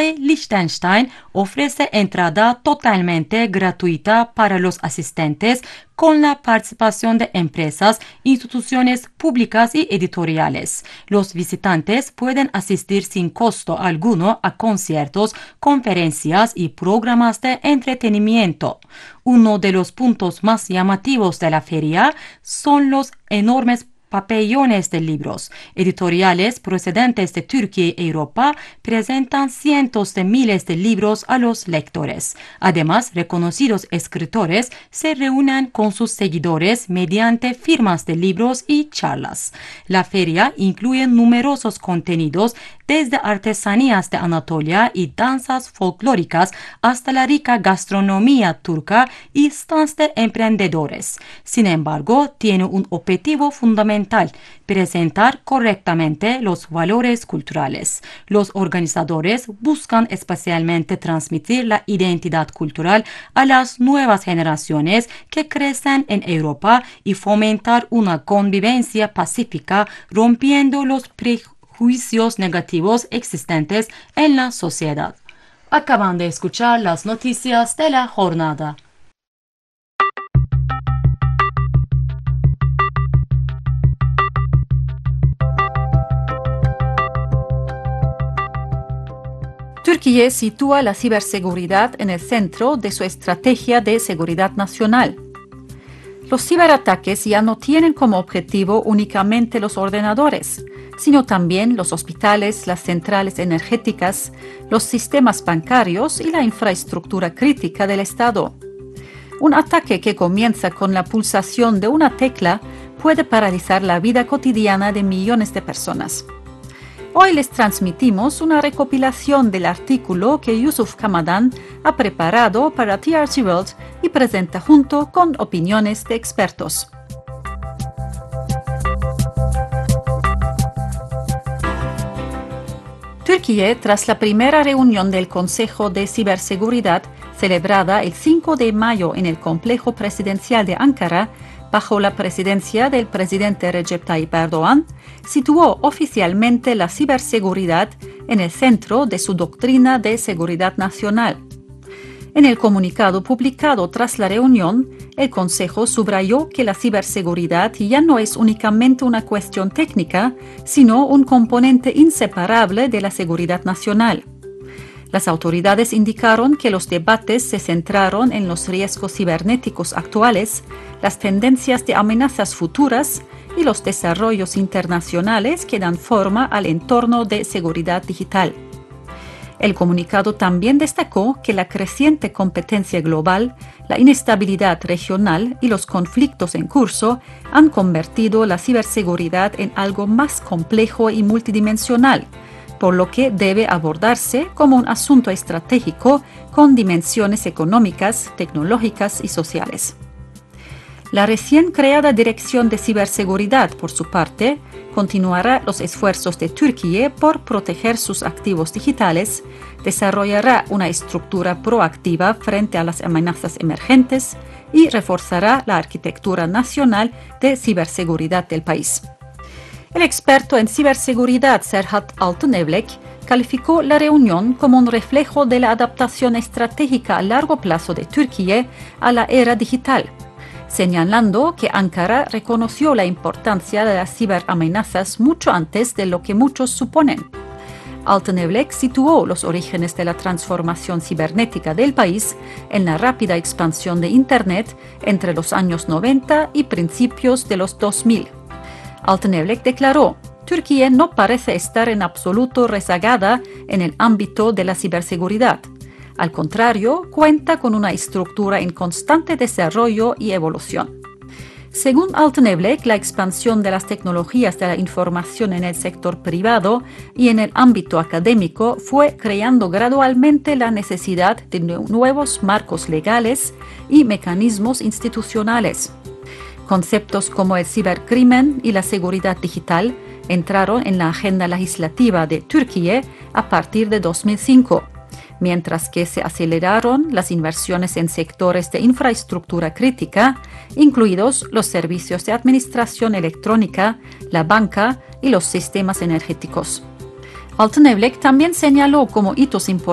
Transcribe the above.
de Liechtenstein ofrece entrada totalmente gratuita para los asistentes con la participación de empresas, instituciones públicas y editoriales. Los visitantes pueden asistir sin costo alguno a conciertos, conferencias y programas de entretenimiento. Uno de los puntos más llamativos de la feria son los enormes pabellones de libros. Editoriales procedentes de Turquía y Europa presentan cientos de miles de libros a los lectores. Además, reconocidos escritores se reúnen con sus seguidores mediante firmas de libros y charlas. La feria incluye numerosos contenidos desde artesanías de Anatolia y danzas folclóricas hasta la rica gastronomía turca y stands de emprendedores. Sin embargo, tiene un objetivo fundamental: presentar correctamente los valores culturales. Los organizadores buscan especialmente transmitir la identidad cultural a las nuevas generaciones que crecen en Europa y fomentar una convivencia pacífica, rompiendo los prejuicios negativos existentes en la sociedad. Acaban de escuchar las noticias de la jornada. Turquía sitúa la ciberseguridad en el centro de su estrategia de seguridad nacional. Los ciberataques ya no tienen como objetivo únicamente los ordenadores, sino también los hospitales, las centrales energéticas, los sistemas bancarios y la infraestructura crítica del Estado. Un ataque que comienza con la pulsación de una tecla puede paralizar la vida cotidiana de millones de personas. Hoy les transmitimos una recopilación del artículo que Yusuf Kamadan ha preparado para TRT World y presenta junto con opiniones de expertos. Turquía, tras la primera reunión del Consejo de Ciberseguridad, celebrada el 5 de mayo en el complejo presidencial de Ankara, bajo la presidencia del presidente Recep Tayyip Erdoğan, situó oficialmente la ciberseguridad en el centro de su doctrina de seguridad nacional. En el comunicado publicado tras la reunión, el Consejo subrayó que la ciberseguridad ya no es únicamente una cuestión técnica, sino un componente inseparable de la seguridad nacional. Las autoridades indicaron que los debates se centraron en los riesgos cibernéticos actuales, las tendencias de amenazas futuras y los desarrollos internacionales que dan forma al entorno de seguridad digital. El comunicado también destacó que la creciente competencia global, la inestabilidad regional y los conflictos en curso han convertido la ciberseguridad en algo más complejo y multidimensional, por lo que debe abordarse como un asunto estratégico con dimensiones económicas, tecnológicas y sociales. La recién creada Dirección de Ciberseguridad, por su parte, continuará los esfuerzos de Turquía por proteger sus activos digitales, desarrollará una estructura proactiva frente a las amenazas emergentes y reforzará la arquitectura nacional de ciberseguridad del país. El experto en ciberseguridad Serhat Altınevlek calificó la reunión como un reflejo de la adaptación estratégica a largo plazo de Turquía a la era digital, señalando que Ankara reconoció la importancia de las ciberamenazas mucho antes de lo que muchos suponen. Altınevlek situó los orígenes de la transformación cibernética del país en la rápida expansión de Internet entre los años 90 y principios de los 2000. Altınevlek declaró: Turquía no parece estar en absoluto rezagada en el ámbito de la ciberseguridad. Al contrario, cuenta con una estructura en constante desarrollo y evolución. Según Altınevlek, la expansión de las tecnologías de la información en el sector privado y en el ámbito académico fue creando gradualmente la necesidad de nuevos marcos legales y mecanismos institucionales. Conceptos como el cibercrimen y la seguridad digital entraron en la agenda legislativa de Turquía a partir de 2005, mientras que se aceleraron las inversiones en sectores de infraestructura crítica, incluidos los servicios de administración electrónica, la banca y los sistemas energéticos. Altınevlek también señaló como hitos importantes